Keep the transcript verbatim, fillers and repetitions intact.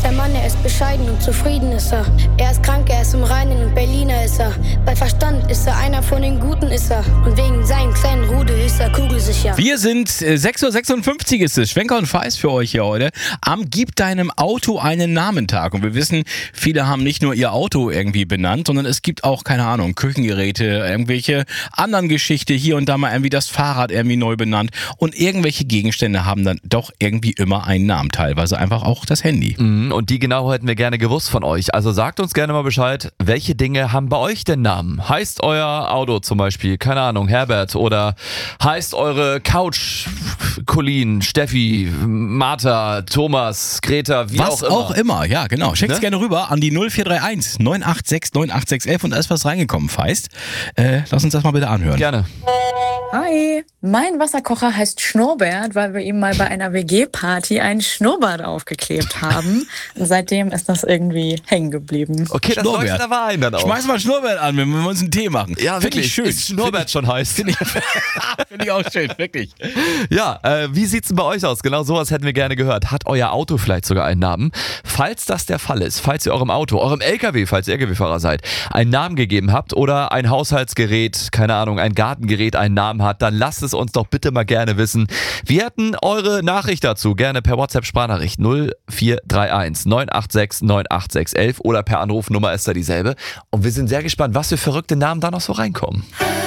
der Mann, er ist bescheiden und zufrieden ist er. Er ist krank, er ist im Reinen und Berliner ist er. Bei Verstand ist er einer von den Guten ist er. Und wegen seinem kleinen Rudel ist er kugelsicher. Wir sind äh, sechs Uhr sechsundfünfzig ist es. Schwenker und Feist für euch hier heute. Am Gib deinem Auto einen Namen-Tag. Und wir wissen, viele haben nicht nur ihr Auto irgendwie benannt, sondern es gibt auch, keine Ahnung, Küchengeräte, irgendwelche anderen Geschichten, hier und da mal irgendwie das Fahrrad irgendwie neu benannt. Und irgendwelche Gegenstände haben dann doch irgendwie immer einen Namen. Teilweise einfach auch das Handy. Mhm, und die genau hätten wir gerne gewusst von euch. Also sagt uns gerne mal Bescheid, welche Dinge haben bei euch denn Namen? Heißt euer Auto zum Beispiel, keine Ahnung, Herbert, oder heißt eure Couch Colleen, Steffi, Martha, Thomas, Greta, wie was auch immer. auch immer, ja genau. Schickt's Ne? gerne rüber an die null vier drei eins neun acht sechs neun acht sechs elf und da ist was reingekommen, Feist. Äh, lass uns das mal bitte anhören. Gerne. Hi, mein Wasserkocher heißt Schnurrbert, weil wir ihm mal bei einer W G-Party einen Schnurrbart aufgeklebt haben. Und seitdem ist das irgendwie hängen geblieben. Okay, das Schnurrbart. leuchtet aber ein dann auch. Schmeiß mal Schnurrbart an, wenn wir uns einen Tee machen. Ja, Find wirklich. ich schön. Ist Schnurrbart schon heiß. Finde ich, find ich auch schön, wirklich. Ja, äh, wie sieht's denn bei euch aus? Genau sowas hätten wir gerne gehört. Hat euer Auto vielleicht sogar einen Namen? Falls das der Fall ist, falls ihr eurem Auto, eurem L K W, falls ihr L K W-Fahrer seid, einen Namen gegeben habt oder ein Haushaltsgerät, keine Ahnung, ein Gartengerät einen Namen hat, dann lasst es uns doch bitte mal gerne wissen. Wir hätten eure Nachricht dazu gerne per WhatsApp-Sprachnachricht null vier drei eins neun acht sechs neun acht sechs elf oder per Anrufnummer ist da dieselbe. Und wir sind sehr gespannt, was für verrückte Namen da noch so reinkommen.